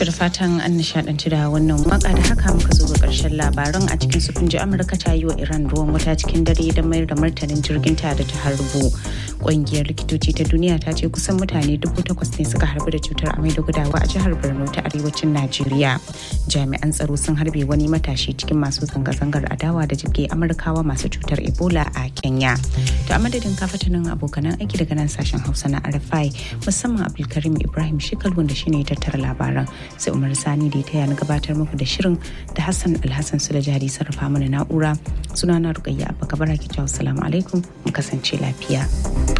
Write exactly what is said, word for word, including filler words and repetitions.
To da fatan an nishadanci da wannan waka da haka muka zo ga karshen labaran a cikin su kunji Amurka ta yi wa Iran ruwan wuta cikin dare don mayar da martanin jirgin ta da ta harbo. Ƙungiyar likitoci ta duniya ta ce kusan mutane dubu takwas ne suka harbu da cutar amai da gudawa a jihar Borno ta arewacin Najeriya. Jami'an tsaro sun harbe wani matashi cikin masu zanga-zangar adawa da jibge Amurkawa masu cutar Ebola a Kenya. To a madadin kafatanin abokanan aiki daga nan sashen Hausa na R F I musamman Abdulkarim Ibrahim Shikal wanda shine ya tattara labaran. Sai Umar Sani da ya taya na gabatar muku da shirin da Hassan Alhassan Sulajari sarrafa mana na'ura. Sunana Rukayya Abba Kabara ke cewa assalamu alaikum mu kasance lafiya.